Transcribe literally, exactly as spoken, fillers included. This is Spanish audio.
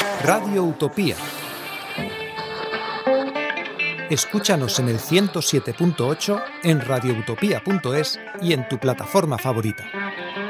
Radio Utopía. Escúchanos en el ciento siete punto ocho, en radioutopía punto es y en tu plataforma favorita.